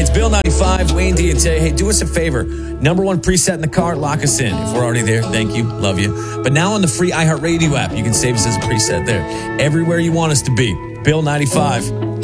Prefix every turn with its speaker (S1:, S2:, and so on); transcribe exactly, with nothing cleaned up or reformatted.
S1: It's Bill ninety-five, Wayne D and Tay. Hey, do us a favor. Number one preset in the car, lock us in. If we're already there, thank you, love you. But now on the free iHeartRadio app, you can save us as a preset there. Everywhere you want us to be. Bill ninety-five.